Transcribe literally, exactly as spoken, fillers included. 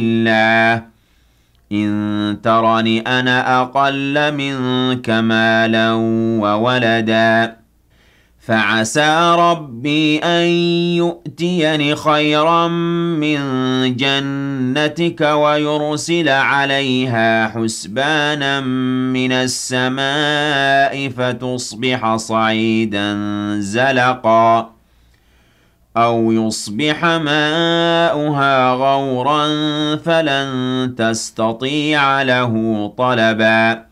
الله إن ترني أنا أقل منك مالا وولدا فعسى ربي أن يؤتيني خيرا من جنتك ويرسل عليها حسبانا من السماء فتصبح صعيدا زلقا أو يصبح ماؤها غورا فلن تستطيع له طلبا